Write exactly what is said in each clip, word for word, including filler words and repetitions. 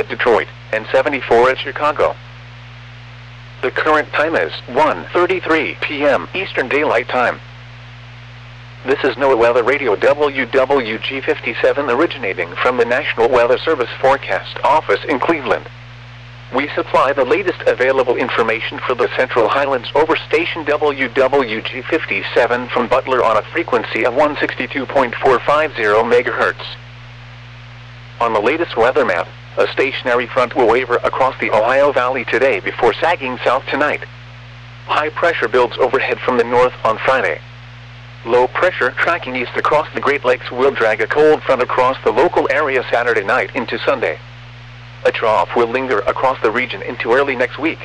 at Detroit, and seventy-four at Chicago. The current time is one thirty-three p m Eastern Daylight Time. This is NOAA Weather Radio W W G fifty-seven originating from the National Weather Service Forecast Office in Cleveland. We supply the latest available information for the Central Highlands over station W W G fifty-seven from Butler on a frequency of one sixty-two point four five zero megahertz. On the latest weather map, a stationary front will waver across the Ohio Valley today before sagging south tonight. High pressure builds overhead from the north on Friday. Low pressure tracking east across the Great Lakes will drag a cold front across the local area Saturday night into Sunday. A trough will linger across the region into early next week.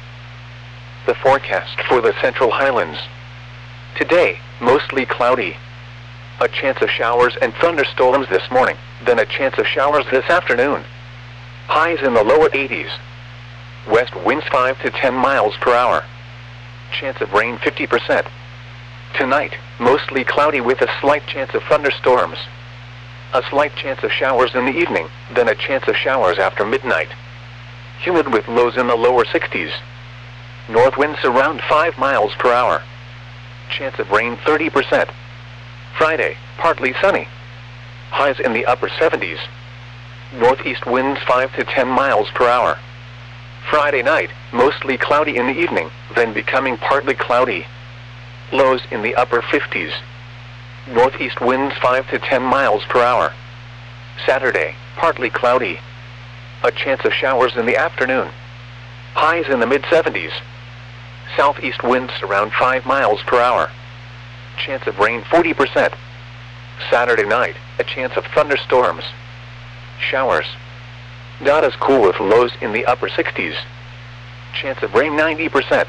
The forecast for the Central Highlands. Today, mostly cloudy. A chance of showers and thunderstorms this morning, then a chance of showers this afternoon. Highs in the lower eighties. West winds five to ten miles per hour. Chance of rain fifty percent. Tonight, mostly cloudy with a slight chance of thunderstorms. A slight chance of showers in the evening, then a chance of showers after midnight. Humid with lows in the lower sixties. North winds around five miles per hour. Chance of rain thirty percent. Friday, partly sunny. Highs in the upper seventies. Northeast winds five to ten miles per hour. Friday night, mostly cloudy in the evening, then becoming partly cloudy. Lows in the upper fifties. Northeast winds five to ten miles per hour. Saturday, partly cloudy. A chance of showers in the afternoon. Highs in the mid seventies. Southeast winds around five miles per hour. Chance of rain forty percent. Saturday night, a chance of thunderstorms. Showers. Not as cool with lows in the upper sixties. Chance of rain ninety percent.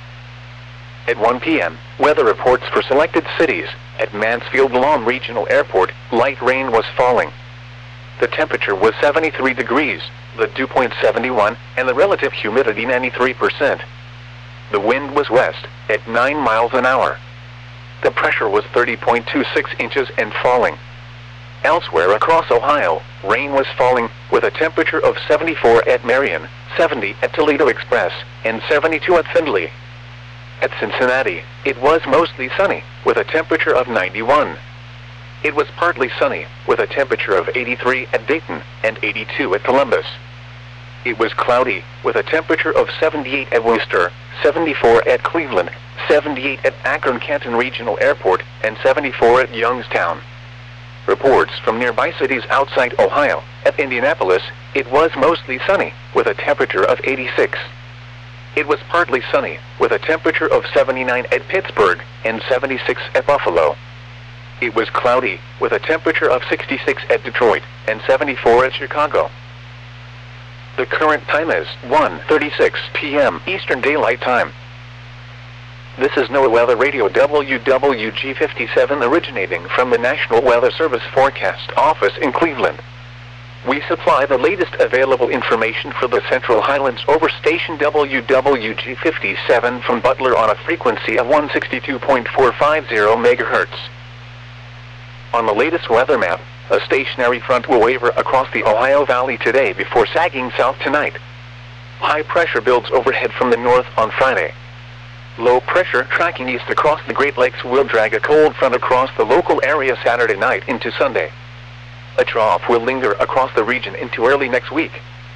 At one p m, weather reports for selected cities. At Mansfield Lawn Regional Airport, light rain was falling. The temperature was seventy-three degrees, the dew point seventy-one, and the relative humidity ninety-three percent. The wind was west, at nine miles an hour. The pressure was thirty point two six inches and falling. Elsewhere across Ohio, rain was falling, with a temperature of seventy-four at Marion, seventy at Toledo Express, and seventy-two at Findlay. At Cincinnati, it was mostly sunny, with a temperature of ninety-one. It was partly sunny, with a temperature of eighty-three at Dayton, and eighty-two at Columbus. It was cloudy, with a temperature of seventy-eight at Worcester, seventy-four at Cleveland, seventy-eight at Akron-Canton Regional Airport, and seventy-four at Youngstown. Reports from nearby cities outside Ohio. At Indianapolis, it was mostly sunny, with a temperature of eighty-six. It was partly sunny, with a temperature of seventy-nine at Pittsburgh, and seventy-six at Buffalo. It was cloudy, with a temperature of sixty-six at Detroit, and seventy-four at Chicago. The current time is one thirty-six p m Eastern Daylight Time. This is NOAA Weather Radio W W G fifty-seven originating from the National Weather Service Forecast Office in Cleveland. We supply the latest available information for the Central Highlands over station W W G fifty-seven from Butler on a frequency of one sixty-two point four five zero megahertz. On the latest weather map, a stationary front will waver across the Ohio Valley today before sagging south tonight. High pressure builds overhead from the north on Friday. Low pressure tracking east across the Great Lakes will drag a cold front across the local area Saturday night into Sunday. A trough will linger across the region into early next week.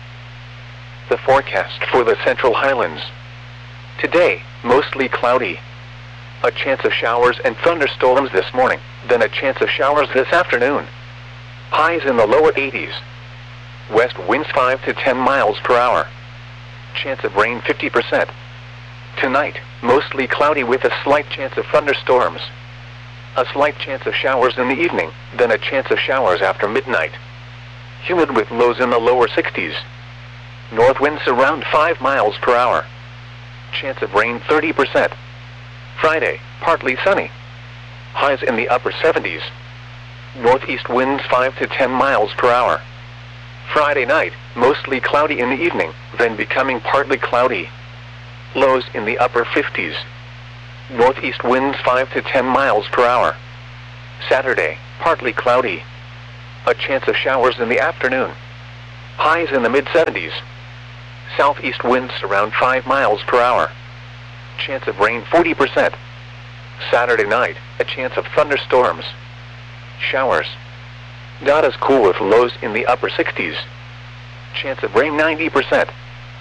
The forecast for the Central Highlands. Today, mostly cloudy. A chance of showers and thunderstorms this morning, then a chance of showers this afternoon. Highs in the lower eighties. West winds five to ten miles per hour. Chance of rain fifty percent. Tonight, mostly cloudy with a slight chance of thunderstorms. A slight chance of showers in the evening, then a chance of showers after midnight. Humid with lows in the lower sixties. North winds around five miles per hour. Chance of rain thirty percent. Friday, partly sunny. Highs in the upper seventies. Northeast winds five to ten miles per hour. Friday night, mostly cloudy in the evening, then becoming partly cloudy. Lows in the upper fifties. Northeast winds five to ten miles per hour. Saturday, partly cloudy. A chance of showers in the afternoon. Highs in the mid seventies. Southeast winds around five miles per hour. Chance of rain forty percent. Saturday night, a chance of thunderstorms. Showers. Not as cool with lows in the upper sixties. Chance of rain ninety percent.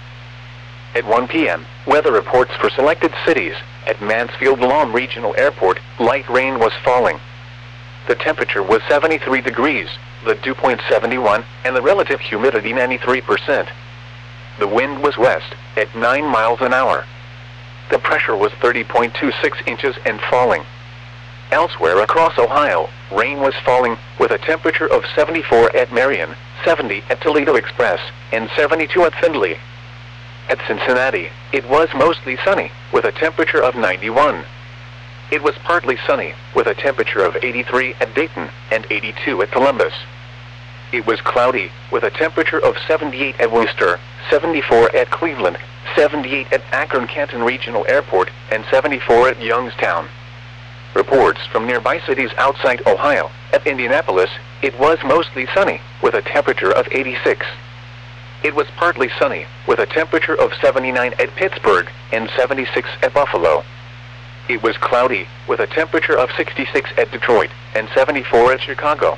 At one p m, weather reports for selected cities. At Mansfield Lawn Regional Airport, light rain was falling. The temperature was seventy-three degrees, the dew point seventy-one, and the relative humidity ninety-three percent. The wind was west, at nine miles an hour. The pressure was thirty point two six inches and falling. Elsewhere across Ohio, rain was falling, with a temperature of seventy-four at Marion, seventy at Toledo Express, and seventy-two at Findlay. At Cincinnati, it was mostly sunny, with a temperature of ninety-one. It was partly sunny, with a temperature of eighty-three at Dayton, and eighty-two at Columbus. It was cloudy, with a temperature of seventy-eight at Worcester, seventy-four at Cleveland, seventy-eight at Akron-Canton Regional Airport, and seventy-four at Youngstown. Reports from nearby cities outside Ohio. At Indianapolis, it was mostly sunny, with a temperature of eighty-six. It was partly sunny, with a temperature of seventy-nine at Pittsburgh, and seventy-six at Buffalo. It was cloudy, with a temperature of sixty-six at Detroit, and seventy-four at Chicago.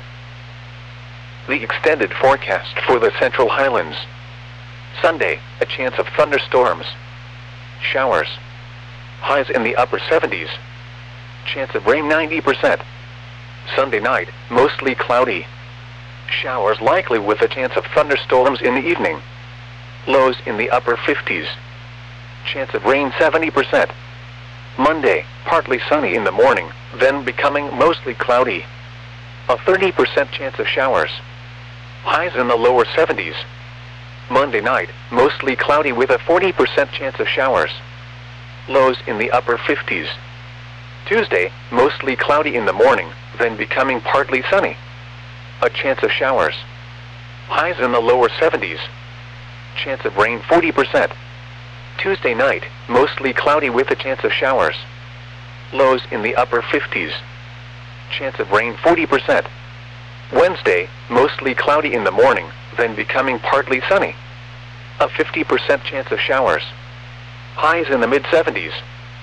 The extended forecast for the Central Highlands. Sunday, a chance of thunderstorms. Showers. Highs in the upper seventies. Chance of rain ninety percent. Sunday night, mostly cloudy. Showers likely with a chance of thunderstorms in the evening. Lows in the upper fifties. Chance of rain seventy percent. Monday, partly sunny in the morning, then becoming mostly cloudy. A thirty percent chance of showers. Highs in the lower seventies. Monday night, mostly cloudy with a forty percent chance of showers. Lows in the upper fifties. Tuesday, mostly cloudy in the morning, then becoming partly sunny. A chance of showers. Highs in the lower seventies. Chance of rain forty percent. Tuesday night, mostly cloudy with a chance of showers. Lows in the upper fifties. Chance of rain forty percent. Wednesday, mostly cloudy in the morning, then becoming partly sunny. A fifty percent chance of showers. Highs in the mid seventies.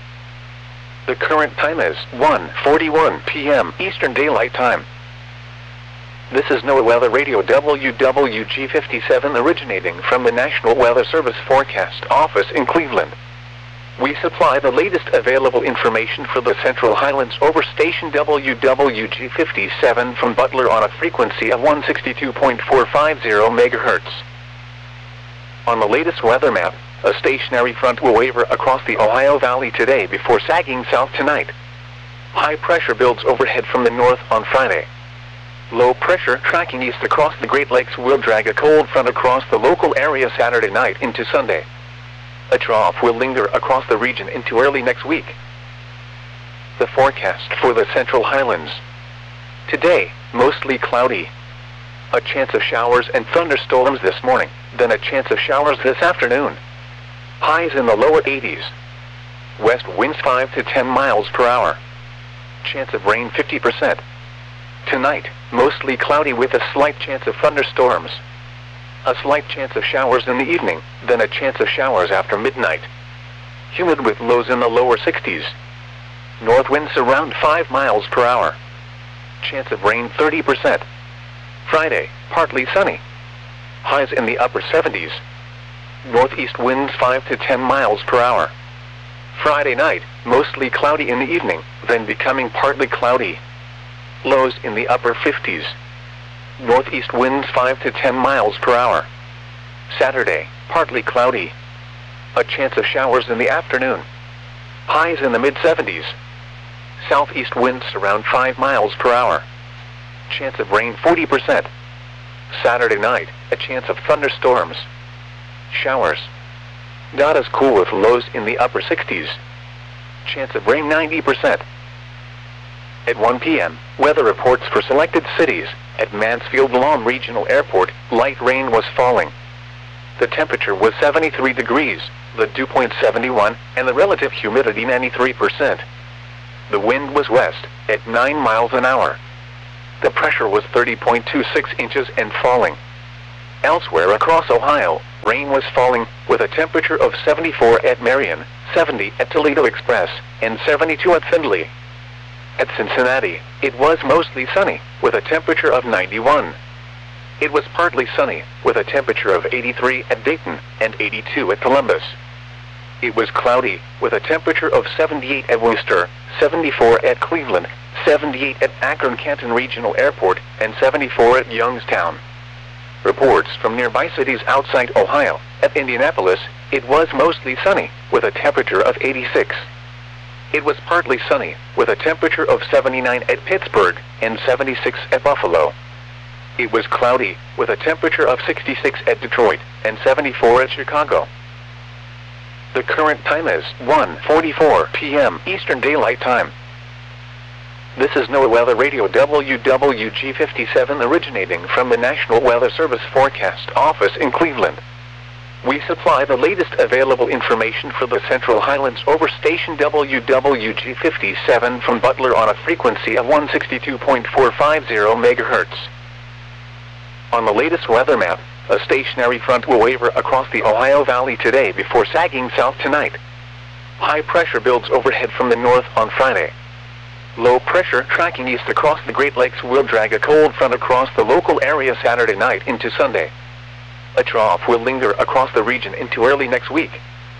The current time is one forty-one p m Eastern Daylight Time. This is NOAA Weather Radio W W G fifty-seven originating from the National Weather Service Forecast Office in Cleveland. We supply the latest available information for the Central Highlands over station W W G fifty-seven from Butler on a frequency of one sixty-two point four five zero megahertz. On the latest weather map, a stationary front will waver across the Ohio Valley today before sagging south tonight. High pressure builds overhead from the north on Friday. Low pressure tracking east across the Great Lakes will drag a cold front across the local area Saturday night into Sunday. A trough will linger across the region into early next week. The forecast for the Central Highlands. Today, mostly cloudy. A chance of showers and thunderstorms this morning, then a chance of showers this afternoon. Highs in the lower eighties. West winds five to ten miles per hour. Chance of rain fifty percent. Tonight, mostly cloudy with a slight chance of thunderstorms. A slight chance of showers in the evening, then a chance of showers after midnight. Humid with lows in the lower sixties. North winds around five miles per hour. Chance of rain thirty percent. Friday, partly sunny. Highs in the upper seventies. Northeast winds five to ten miles per hour. Friday night, mostly cloudy in the evening, then becoming partly cloudy. Lows in the upper fifties. Northeast winds five to ten miles per hour. Saturday, partly cloudy. A chance of showers in the afternoon. Highs in the mid seventies. Southeast winds around five miles per hour. Chance of rain forty percent. Saturday night, a chance of thunderstorms. Showers. Not as cool with lows in the upper sixties. Chance of rain ninety percent. At one p m, weather reports for selected cities. At Mansfield Lawn Regional Airport, light rain was falling. The temperature was seventy-three degrees, the dew point seventy-one, and the relative humidity ninety-three percent. The wind was west, at nine miles an hour. The pressure was thirty point two six inches and falling. Elsewhere across Ohio, rain was falling, with a temperature of seventy-four at Marion, seventy at Toledo Express, and seventy-two at Findlay. At Cincinnati, it was mostly sunny, with a temperature of ninety-one. It was partly sunny, with a temperature of eighty-three at Dayton, and eighty-two at Columbus. It was cloudy, with a temperature of seventy-eight at Worcester, seventy-four at Cleveland, seventy-eight at Akron-Canton Regional Airport, and seventy-four at Youngstown. Reports from nearby cities outside Ohio. At Indianapolis, it was mostly sunny, with a temperature of eighty-six. It was partly sunny, with a temperature of seventy-nine at Pittsburgh, and seventy-six at Buffalo. It was cloudy, with a temperature of sixty-six at Detroit, and seventy-four at Chicago. The current time is one forty-four p m Eastern Daylight Time. This is NOAA Weather Radio W W G fifty-seven originating from the National Weather Service Forecast Office in Cleveland. We supply the latest available information for the Central Highlands over station W W G fifty-seven from Butler on a frequency of one sixty-two point four five zero megahertz. On the latest weather map, a stationary front will waver across the Ohio Valley today before sagging south tonight. High pressure builds overhead from the north on Friday. Low pressure tracking east across the Great Lakes will drag a cold front across the local area Saturday night into Sunday. A trough will linger across the region into early next week.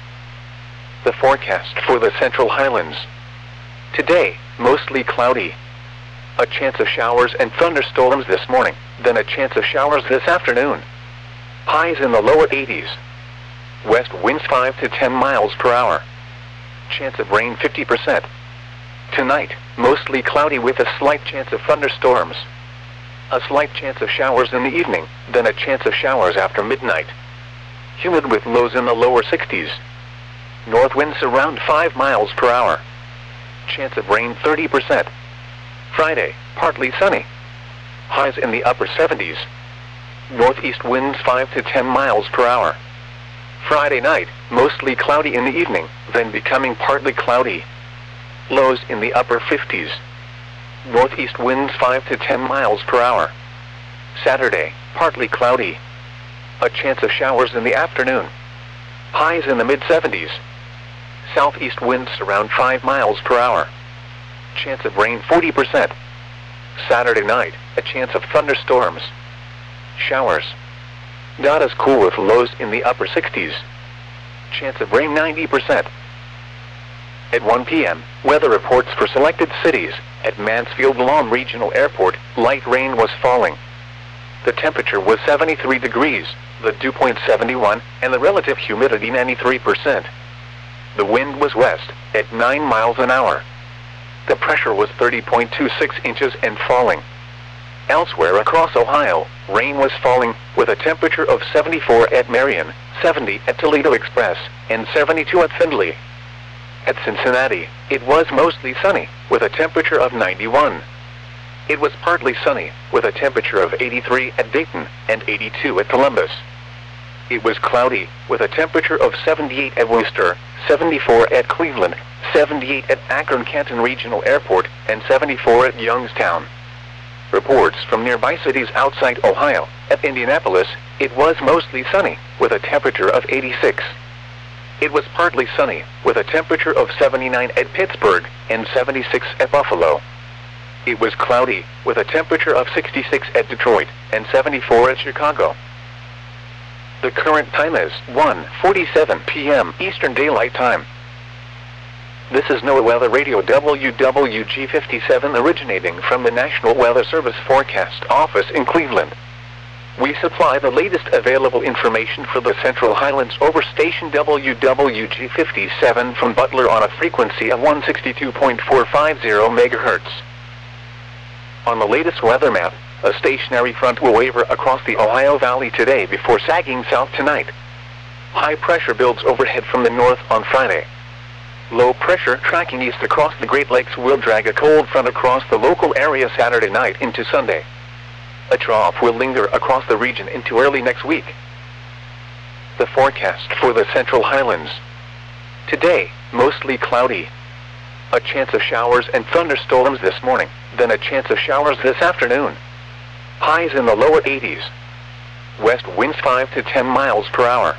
The forecast for the Central Highlands. Today, mostly cloudy. A chance of showers and thunderstorms this morning, then a chance of showers this afternoon. Highs in the lower eighties. West winds five to ten miles per hour. Chance of rain fifty percent. Tonight, mostly cloudy with a slight chance of thunderstorms. A slight chance of showers in the evening, then a chance of showers after midnight. Humid with lows in the lower sixties. North winds around five miles per hour. Chance of rain thirty percent. Friday, partly sunny. Highs in the upper seventies. Northeast winds five to ten miles per hour. Friday night, mostly cloudy in the evening, then becoming partly cloudy. Lows in the upper fifties. Northeast winds five to ten miles per hour. Saturday, partly cloudy. A chance of showers in the afternoon. Highs in the mid seventies. Southeast winds around five miles per hour. Chance of rain forty percent. Saturday night, a chance of thunderstorms. Showers. Not as cool with lows in the upper sixties. Chance of rain ninety percent. At one p m, weather reports for selected cities. At Mansfield-Lom Regional Airport, light rain was falling. The temperature was seventy-three degrees, the dew point seventy-one, and the relative humidity ninety-three percent. The wind was west, at nine miles an hour. The pressure was thirty point two six inches and falling. Elsewhere across Ohio, rain was falling, with a temperature of seventy-four at Marion, seventy at Toledo Express, and seventy-two at Findlay. At Cincinnati, it was mostly sunny, with a temperature of ninety-one. It was partly sunny, with a temperature of eighty-three at Dayton, and eighty-two at Columbus. It was cloudy, with a temperature of seventy-eight at Worcester, seventy-four at Cleveland, seventy-eight at Akron-Canton Regional Airport, and seventy-four at Youngstown. Reports from nearby cities outside Ohio. At Indianapolis, it was mostly sunny, with a temperature of eighty-six. It was partly sunny, with a temperature of seventy-nine at Pittsburgh, and seventy-six at Buffalo. It was cloudy, with a temperature of sixty-six at Detroit, and seventy-four at Chicago. The current time is one forty-seven p m Eastern Daylight Time. This is NOAA Weather Radio W W G fifty-seven originating from the National Weather Service Forecast Office in Cleveland. We supply the latest available information for the Central Highlands over station W W G fifty-seven from Butler on a frequency of one sixty-two point four five zero megahertz. On the latest weather map, a stationary front will waver across the Ohio Valley today before sagging south tonight. High pressure builds overhead from the north on Friday. Low pressure tracking east across the Great Lakes will drag a cold front across the local area Saturday night into Sunday. A trough will linger across the region into early next week. The forecast for the Central Highlands. Today, mostly cloudy. A chance of showers and thunderstorms this morning, then a chance of showers this afternoon. Highs in the lower eighties. southwest winds five to ten miles per hour.